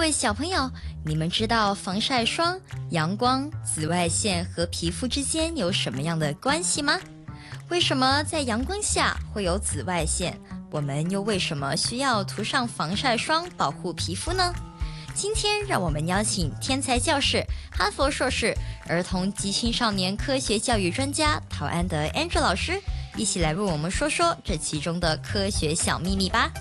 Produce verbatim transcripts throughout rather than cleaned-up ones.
位小朋友，你们知道防晒霜、阳光、紫外线和皮肤之间有什么样的关系吗？为什么在阳光下会有紫外线？我们又为什么需要涂上防晒霜保护皮肤呢？今天让我们邀请天才教室、哈佛硕士、儿童及青少年科学教育专家陶安德 Andrew 老师，一起来为我们说说这其中的科学小秘密吧。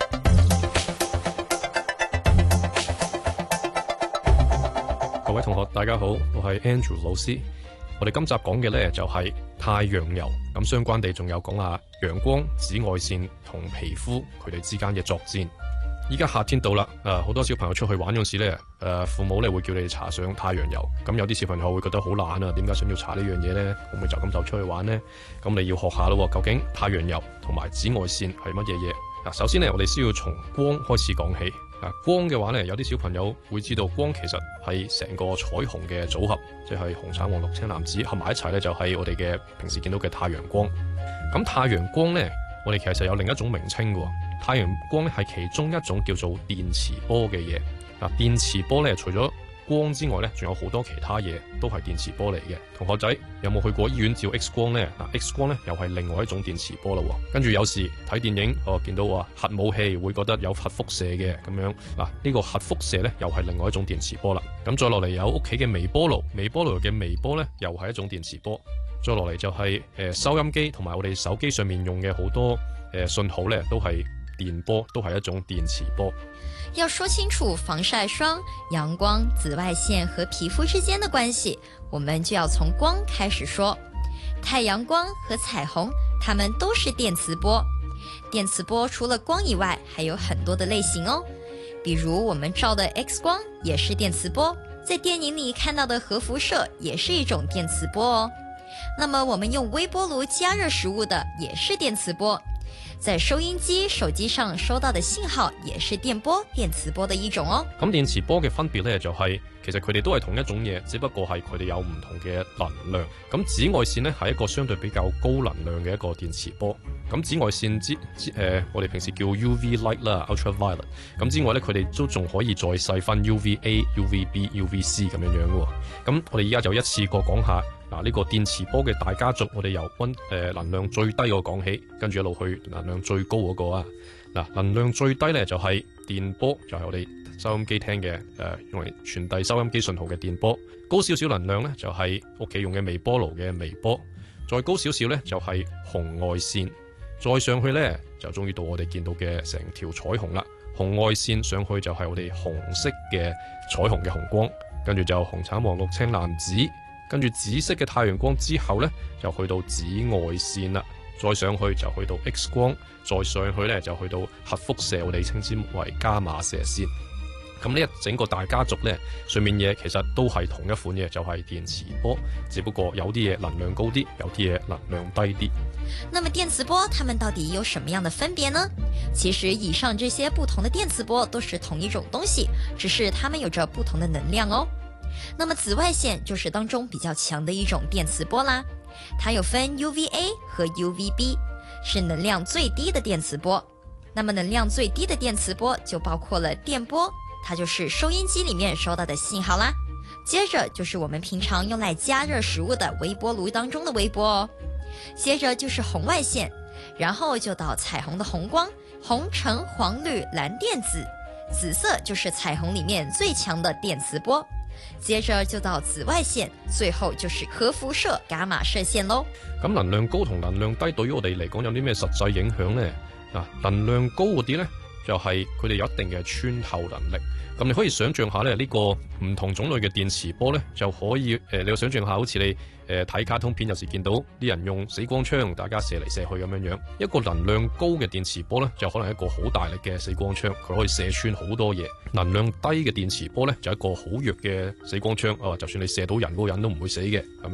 各位同學大家好，我係 Andrew 老師。我哋今集講嘅呢就係太陽油，咁相關地仲有講下陽光、紫外線同皮膚佢哋之間嘅作戰。依家夏天到啦，誒好多小朋友出去玩嗰時呢，誒父母呢會叫你哋搽上太陽油。咁有啲小朋友會覺得好懶啊，點解想要搽呢樣嘢呢？會唔會就咁就出去玩呢？咁你要學下咯，究竟太陽油同埋紫外線係乜嘢嘢？嗱，首先呢，我哋先要從光開始講起。嗱，光嘅話呢，有啲小朋友會知道光其實係成個彩虹嘅組合，即係紅橙黃綠青藍紫合埋一齊呢，就係我哋嘅平時見到嘅太陽光。咁太陽光呢，我哋其實有另一種名稱嘅。太陽光咧係其中一種叫做電磁波嘅嘢。嗱，電磁波咧除咗光之外咧，仲有好多其他嘢都係電磁波嚟嘅。同學仔有冇去過醫院照 X 光呢？嗱，X 光咧又係另外一種電磁波啦。跟住有時睇電影，哦見到話核武器會覺得有核輻射嘅咁樣。嗱，呢個核輻射咧又係另外一種電磁波啦。咁再落嚟有屋企嘅微波爐，微波爐嘅微波咧又係一種電磁波。再落嚟就係、是、誒、呃、收音機同埋我哋手機上面用嘅好多誒、呃、信號咧都係電波，都係一種電磁波。 要說清楚防曬霜、陽光、紫外線和皮膚之間的關係，我們就要從光開始說。太陽光和彩虹，它們都是電磁波。電磁波除了光以外，還有很多的類型哦。比如我們照的 X 光也是電磁波，在電影裡看到的核輻射也是一種電磁波哦。那麼我們用微波爐加熱食物的也是電磁波，在收音機、手機上收到的信號也是電波、電磁波的一種哦。 咁電磁波嘅分別呢，就係、是、其實佢哋都係同一種嘢，只不過係佢哋有唔同嘅能量。咁紫外線呢，係一個相對比較高能量嘅一個電磁波。咁紫外線之之誒，我哋平時叫 U V light 啦 ，ultraviolet。咁之外呢，佢哋都仲可以再細分 U V A、U V B、U V C 咁樣樣嘅。咁我哋而家就一次過講下。嗱，呢個電磁波嘅大家族，我哋由溫誒能量最低個講起，跟住一路去能量最高嗰個啊。嗱，能量最低咧就係電波，就係我哋收音機聽嘅誒用嚟傳遞收音機信號嘅電波。高少少能量咧就係屋企用嘅微波爐嘅微波。再高少少咧就係紅外線。再上去咧就終於到我哋見到嘅成條彩虹啦。紅外線上去就係我哋紅色嘅彩虹嘅紅光，跟住就紅橙黃綠青藍紫。跟住紫色嘅太陽光之後呢，就去到紫外線啦。再上去就去到 X 光，再上去呢，就去到核輻射，我哋稱之為伽馬射線。咁呢一整個大家族呢，上面嘢其實都係同一款嘢，就係、是、電磁波，只不過有啲嘢能量高啲，有啲嘢能量低啲。 那麼電磁波它們到底有什麼樣的分別呢？其實以上這些不同的電磁波都是同一種東西，只是它們有着不同的能量哦。那麼紫外線就是當中比較強的一種電磁波啦，它有分 U V A 和 U V B， 是能量最低的電磁波。那麼能量最低的電磁波就包括了電波，它就是收音機裡面收到的信號啦。接着就是我們平常用來加熱食物的微波爐當中的微波哦。接着就是紅外線，然後就到彩虹的紅光，紅橙黃綠藍靛紫，紫色就是彩虹裡面最強的電磁波。接着就到紫外線，最後就是核輻射伽馬射線咯。 咁能量高同能量低對於我哋嚟講有啲咩實際影響呢？嗱，能量高嗰啲呢，就係佢哋有一定嘅穿透能力。咁你可以想象下咧，呢個唔同種類嘅電磁波呢，就可以誒、呃，你要想象下，好似你誒睇、呃、卡通片，有時見到啲人用死光槍，大家射嚟射去咁樣樣。一個能量高嘅電磁波呢，就可能一個好大力嘅死光槍，佢可以射穿好多嘢。能量低嘅電磁波呢，就一個好弱嘅死光槍，啊，就算你射到人，嗰個人都唔會死嘅咁樣。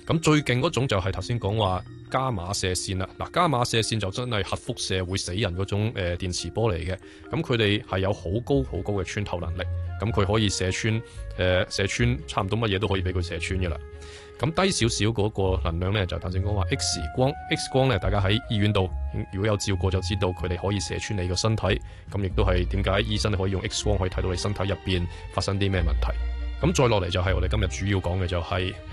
咁最勁嗰種就係頭先講話伽馬射線啦。嗱，伽馬射線就真係核輻射會死人嗰種誒、呃、電磁波嚟嘅。咁佢哋係有好高好高嘅穿透能力。咁佢可以射穿誒、呃、射穿差唔多乜嘢都可以俾佢射穿嘅啦。咁低少少嗰個能量咧，就頭先講話 X 光 X 光咧，大家喺醫院度如果有照過就知道佢哋可以射穿你個身體。咁亦都係點解醫生可以用 X 光可以睇到你身體入邊發生啲咩問題。咁再落嚟就係我哋今日主要講嘅就係、是。